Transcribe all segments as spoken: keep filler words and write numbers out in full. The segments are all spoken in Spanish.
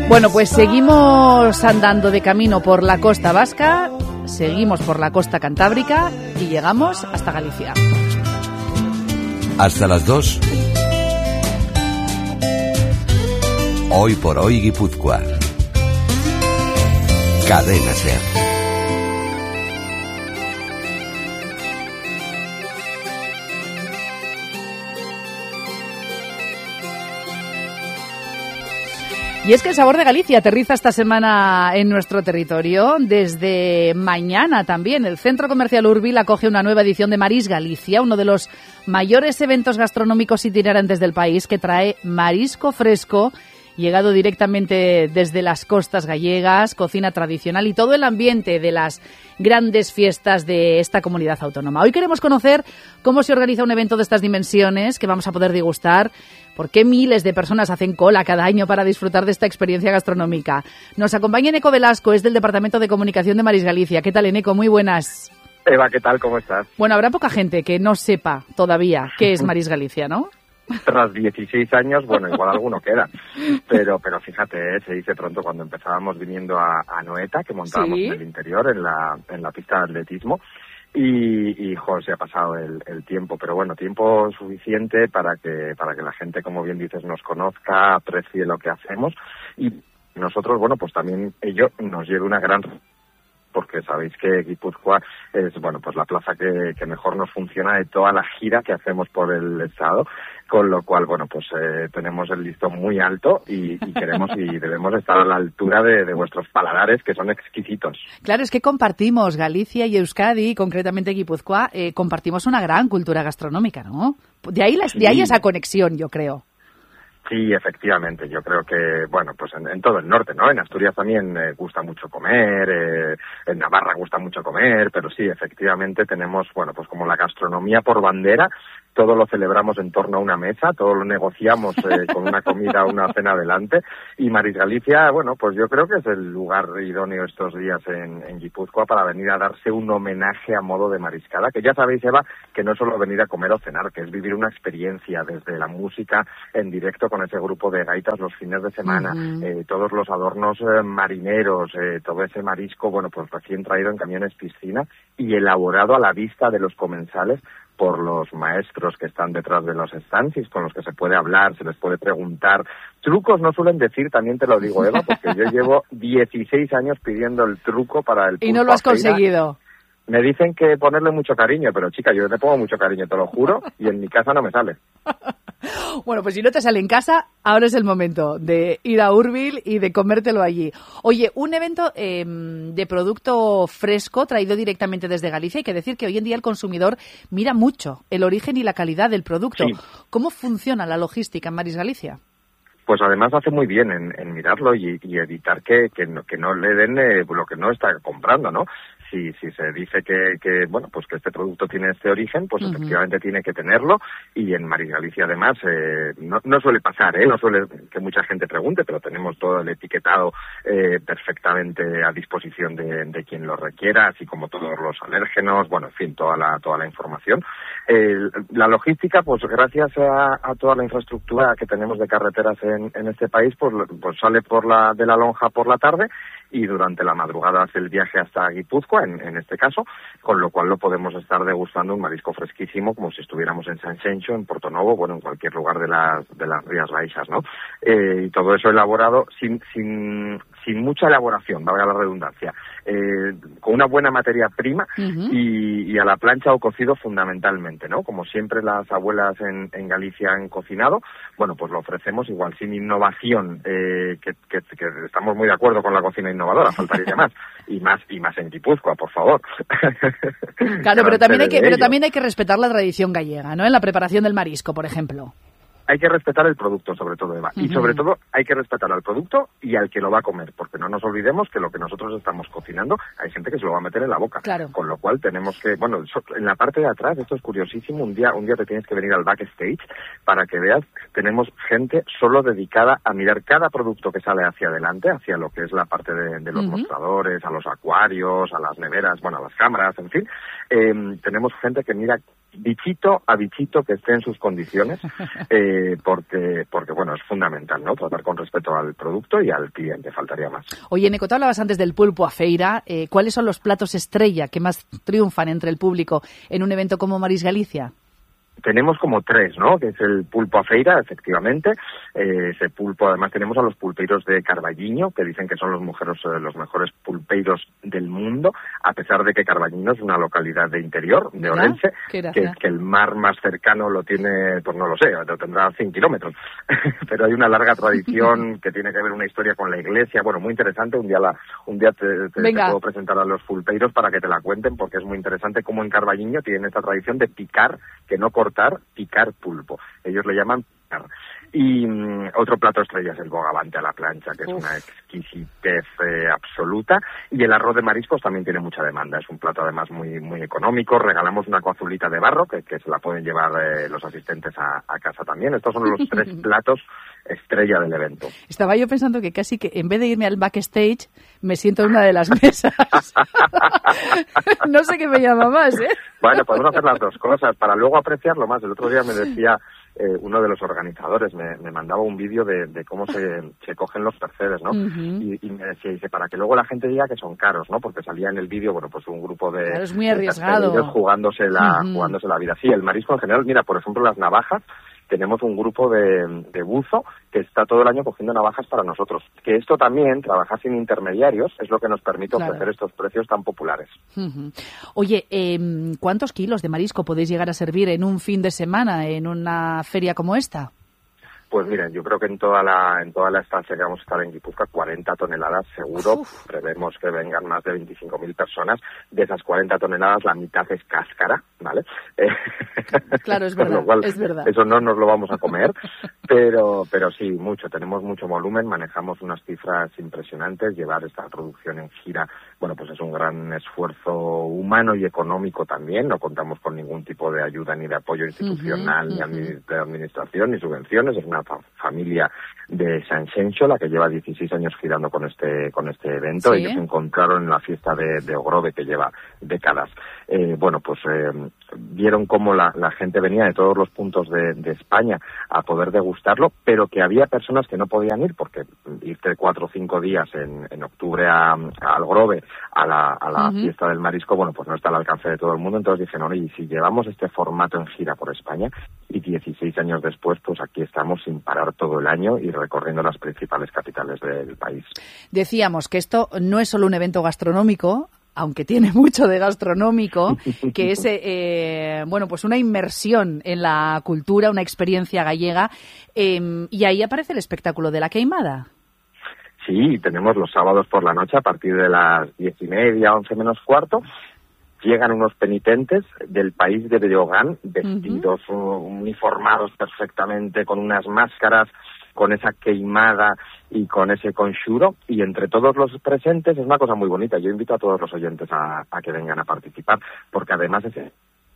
Bueno, pues seguimos andando de camino por la costa vasca, seguimos por la costa cantábrica y llegamos hasta Galicia. Hasta las dos. Hoy por hoy Guipúzcoa. Cadena SER. Y es que el sabor de Galicia aterriza esta semana en nuestro territorio. Desde mañana también el Centro Comercial Urbil acoge una nueva edición de Maris Galicia, uno de los mayores eventos gastronómicos itinerantes del país que trae marisco fresco, llegado directamente desde las costas gallegas, cocina tradicional y todo el ambiente de las grandes fiestas de esta comunidad autónoma. Hoy queremos conocer cómo se organiza un evento de estas dimensiones que vamos a poder degustar, por qué miles de personas hacen cola cada año para disfrutar de esta experiencia gastronómica. Nos acompaña Eneco Velasco, es del Departamento de Comunicación de Maris Galicia. ¿Qué tal, Eneco? Muy buenas. Eva, ¿qué tal? ¿Cómo estás? Bueno, habrá poca gente que no sepa todavía qué es Maris Galicia, ¿no? Tras dieciséis años, bueno, igual alguno queda, pero pero fíjate, ¿eh? Se dice pronto cuando empezábamos viniendo a, a Noeta, que montábamos ¿Sí? en el interior, en la en la pista de atletismo, y, y jo, se ha pasado el, el tiempo, pero bueno, tiempo suficiente para que para que la gente, como bien dices, nos conozca, aprecie lo que hacemos, y nosotros, bueno, pues también ello nos lleva una gran... porque sabéis que Guipúzcoa es, bueno, pues la plaza que, que mejor nos funciona de toda la gira que hacemos por el estado, con lo cual, bueno, pues eh, tenemos el listón muy alto y, y queremos y debemos estar a la altura de, de vuestros paladares, que son exquisitos. Claro, es que compartimos Galicia y Euskadi, concretamente Guipúzcoa, eh, compartimos una gran cultura gastronómica, ¿no? De ahí, las, Sí. de ahí esa conexión, yo creo. Sí, efectivamente. Yo creo que, bueno, pues en, en todo el norte, ¿no? En Asturias también eh, gusta mucho comer, eh, en Navarra gusta mucho comer, pero sí, efectivamente tenemos, bueno, pues como la gastronomía por bandera, todo lo celebramos en torno a una mesa, todo lo negociamos eh, con una comida o una cena delante, y Maris Galicia, bueno, pues yo creo que es el lugar idóneo estos días en, en Guipúzcoa para venir a darse un homenaje a modo de mariscada, que ya sabéis, Eva, que no es solo venir a comer o cenar, que es vivir una experiencia desde la música en directo con ese grupo de gaitas los fines de semana, uh-huh. eh, todos los adornos eh, marineros, eh, todo ese marisco, bueno, pues recién traído en camiones piscina y elaborado a la vista de los comensales por los maestros que están detrás de los stands y con los que se puede hablar, se les puede preguntar. Trucos no suelen decir, también te lo digo, Eva, porque yo llevo dieciséis años pidiendo el truco para el y no lo has aceira. conseguido. Me dicen que ponerle mucho cariño, pero chica, yo le pongo mucho cariño, te lo juro, y en mi casa no me sale. Bueno, pues si no te sale en casa, ahora es el momento de ir a Urbil y de comértelo allí. Oye, un evento eh, de producto fresco traído directamente desde Galicia. Hay que decir que hoy en día el consumidor mira mucho el origen y la calidad del producto. Sí. ¿Cómo funciona la logística en Maris Galicia? Pues además hace muy bien en, en mirarlo y, y evitar que, que, no, que no le den eh, lo que no está comprando, ¿no? Si, si se dice que, que, bueno, pues que este producto tiene este origen, pues uh-huh. efectivamente tiene que tenerlo, y en Maris Galicia además eh, no, no suele pasar, ¿eh? No suele que mucha gente pregunte, pero tenemos todo el etiquetado eh, perfectamente a disposición de, de quien lo requiera, así como todos los alérgenos, bueno, en fin, toda la, toda la información. Eh, la logística, pues gracias a, a toda la infraestructura que tenemos de carreteras en, en este país, pues, pues sale por la, de la lonja por la tarde, y durante la madrugada hace el viaje hasta Guipúzcoa, en, en este caso, con lo cual lo podemos estar degustando un marisco fresquísimo, como si estuviéramos en Sanxenxo, en Portonovo, bueno, en cualquier lugar de las de las Rías Baixas, ¿no? Eh, y todo eso elaborado sin sin sin mucha elaboración, valga la redundancia, eh, con una buena materia prima uh-huh. y, y a la plancha o cocido fundamentalmente, ¿no? Como siempre las abuelas en, en Galicia han cocinado, bueno, pues lo ofrecemos igual sin innovación, eh, que, que, que estamos muy de acuerdo con la cocina innovadora, faltaría más, y más y más en Guipúzcoa, por favor. Claro, pero también hay que pero también hay que respetar la tradición gallega, ¿no? En la preparación del marisco, por ejemplo. Hay que respetar el producto, sobre todo, Eva. Uh-huh. Y sobre todo hay que respetar al producto y al que lo va a comer, porque no nos olvidemos que lo que nosotros estamos cocinando, hay gente que se lo va a meter en la boca. Claro. Con lo cual tenemos que, bueno, en la parte de atrás, esto es curiosísimo, un día un día te tienes que venir al backstage para que veas, tenemos gente solo dedicada a mirar cada producto que sale hacia adelante, hacia lo que es la parte de, de los uh-huh. mostradores, a los acuarios, a las neveras, bueno, a las cámaras, en fin. Eh, tenemos gente que mira bichito a bichito que esté en sus condiciones, eh, porque, porque bueno, es fundamental, ¿no? Tratar con respeto al producto y al cliente, faltaría más. Oye, Neco, tú hablabas antes del pulpo a feira. Eh, ¿Cuáles son los platos estrella que más triunfan entre el público en un evento como Maris Galicia? Tenemos como tres, ¿no? Que es el pulpo a feira, efectivamente. Eh, ese pulpo, además tenemos a los pulpeiros de Carballiño, que dicen que son los, mujeres, eh, los mejores pulpeiros del mundo, a pesar de que Carballiño es una localidad de interior, de Orense, que, que el mar más cercano lo tiene, pues no lo sé, lo tendrá cien kilómetros. Pero hay una larga tradición que tiene que ver una historia con la iglesia, bueno, muy interesante. Un día la, un día te, te, te puedo presentar a los pulpeiros para que te la cuenten, porque es muy interesante cómo en Carballiño tienen esta tradición de picar, que no cortar, picar pulpo. Ellos le llaman picar. Y um, otro plato estrella es el bogavante a la plancha, que es Uf. una exquisitez eh, absoluta. Y el arroz de mariscos también tiene mucha demanda. Es un plato además muy muy económico. Regalamos una coazulita de barro, que, que se la pueden llevar eh, los asistentes a, a casa también. Estos son los tres platos estrella del evento. Estaba yo pensando que casi que en vez de irme al backstage, me siento en una de las mesas. No sé qué me llama más, ¿eh? Bueno, podemos hacer las dos cosas para luego apreciarlo más. El otro día me decía eh, uno de los organizadores, me, me mandaba un vídeo de, de cómo se, se cogen los percebes, ¿no? Uh-huh. y, y me decía, dice, para que luego la gente diga que son caros, ¿no? Porque salía en el vídeo, bueno, pues un grupo de... Claro, es muy arriesgado. Jugándose la, uh-huh. jugándose la vida. Sí, el marisco en general, mira, por ejemplo, las navajas. Tenemos un grupo de, de buzo que está todo el año cogiendo navajas para nosotros. Que esto también, trabajar sin intermediarios, es lo que nos permite claro. ofrecer estos precios tan populares. Uh-huh. Oye, eh, ¿cuántos kilos de marisco podéis llegar a servir en un fin de semana en una feria como esta? Pues miren, yo creo que en toda la en toda la estancia que vamos a estar en Guipúzcoa, cuarenta toneladas seguro. Uf. Prevemos que vengan más de veinticinco mil personas. De esas cuarenta toneladas, la mitad es cáscara, ¿vale? Claro, es verdad, cual, es verdad. Eso no nos lo vamos a comer, pero pero sí, mucho. Tenemos mucho volumen, manejamos unas cifras impresionantes. Llevar esta producción en gira, bueno, pues es un gran esfuerzo humano y económico también. No contamos con ningún tipo de ayuda ni de apoyo institucional, uh-huh, ni uh-huh. de administración, ni subvenciones. Es una familia de San Xenxo la que lleva dieciséis años girando con este con este evento. ¿Sí? Ellos se encontraron en la fiesta de, de Ogrove, que lleva décadas. Eh, bueno, pues eh, vieron cómo la, la gente venía de todos los puntos de, de España a poder degustarlo, pero que había personas que no podían ir, porque irte cuatro o cinco días en, en octubre a, a Ogrove, a la, a la uh-huh. fiesta del marisco, bueno, pues no está al alcance de todo el mundo. Entonces dijeron, oye, y si llevamos este formato en gira por España, y dieciséis años después, pues aquí estamos sin parar todo el año y recorriendo las principales capitales del país. Decíamos que esto no es solo un evento gastronómico, aunque tiene mucho de gastronómico, que es eh, bueno, pues una inmersión en la cultura, una experiencia gallega, eh, y ahí aparece el espectáculo de la queimada. Sí, tenemos los sábados por la noche a partir de las diez y media, once menos cuarto. Llegan unos penitentes del país de Breogán, vestidos, uh-huh. uniformados perfectamente, con unas máscaras, con esa queimada y con ese conxuro, y entre todos los presentes es una cosa muy bonita. Yo invito a todos los oyentes a, a que vengan a participar, porque además de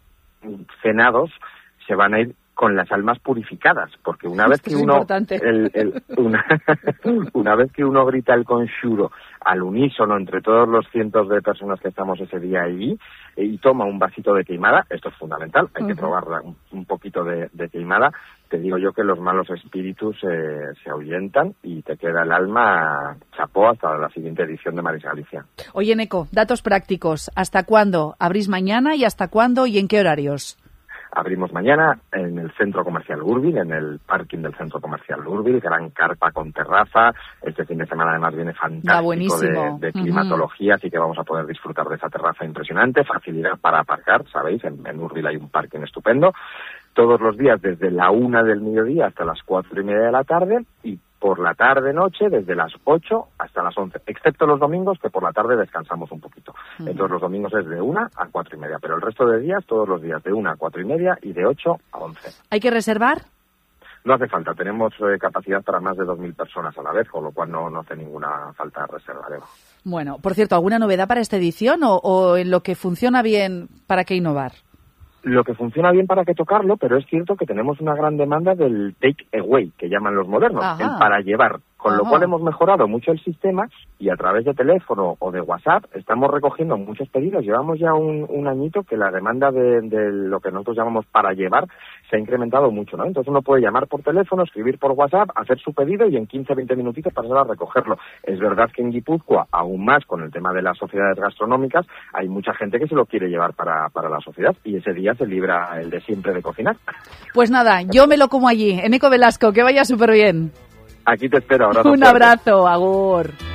cenados se van a ir con las almas purificadas, porque una vez que uno el, el, una, una vez que uno grita el conxuro al unísono entre todos los cientos de personas que estamos ese día ahí y toma un vasito de queimada, esto es fundamental, hay uh-huh. que probar un, un poquito de, de queimada. Te digo yo que los malos espíritus eh, se ahuyentan y te queda el alma chapó hasta la siguiente edición de Maris Galicia. Oye, Neco, datos prácticos. ¿Hasta cuándo? ¿Abrís mañana y hasta cuándo y en qué horarios? Abrimos mañana en el Centro Comercial Urbil, en el parking del Centro Comercial Urbil, gran carpa con terraza. Este fin de semana además viene fantástico de, de climatología, uh-huh. así que vamos a poder disfrutar de esa terraza impresionante, facilidad para aparcar, ¿sabéis? En, en Urbil hay un parking estupendo. Todos los días desde la una del mediodía hasta las cuatro y media de la tarde, y por la tarde-noche desde las ocho hasta las once, excepto los domingos, que por la tarde descansamos un poquito. Uh-huh. Entonces los domingos es de una a cuatro y media, pero el resto de días, todos los días de una a cuatro y media y de ocho a once. ¿Hay que reservar? No hace falta, tenemos eh, capacidad para más de dos mil personas a la vez, con lo cual no, no hace ninguna falta de reserva. Eva. Bueno, por cierto, ¿alguna novedad para esta edición o, o en lo que funciona bien, para qué innovar? Lo que funciona bien para qué tocarlo, pero es cierto que tenemos una gran demanda del take away, que llaman los modernos, Ajá. el para llevar. con lo cual hemos mejorado mucho el sistema y a través de teléfono o de WhatsApp estamos recogiendo muchos pedidos. Llevamos ya un, un añito que la demanda de, de lo que nosotros llamamos para llevar se ha incrementado mucho, ¿no? Entonces uno puede llamar por teléfono, escribir por WhatsApp, hacer su pedido y en quince a veinte minutitos pasar a recogerlo. Es verdad que en Guipúzcoa, aún más con el tema de las sociedades gastronómicas, hay mucha gente que se lo quiere llevar para, para la sociedad y ese día se libra el de siempre de cocinar. Pues nada, yo me lo como allí, en Eco Velasco, que vaya súper bien. Aquí te espero, abrazo. Un abrazo, agur.